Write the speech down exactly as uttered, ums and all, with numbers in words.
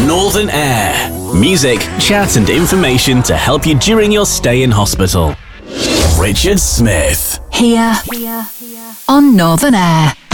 Northern Air. Music, chat and information to help you during your stay in hospital. Richard Smith. Here on Northern Air.